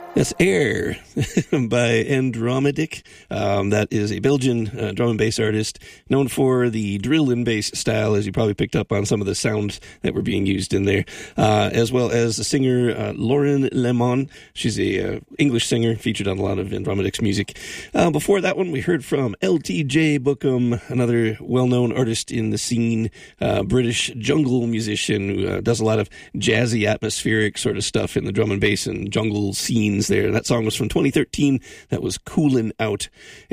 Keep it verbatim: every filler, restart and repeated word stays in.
That's Air by Andromedic. Um, that is a Belgian uh, drum and bass artist known for the drill and bass style, as you probably picked up on some of the sounds that were being used in there, uh, as well as the singer uh, Lauren Lemon. She's a uh, English singer featured on a lot of Andromedic's music. Uh, before that one, we heard from L T J Bookham, another well-known artist in the scene, uh, British jungle musician who uh, does a lot of jazzy, atmospheric sort of stuff in the drum and bass and jungle scenes there. That song was from twenty thirteen. That was Coolin' Out.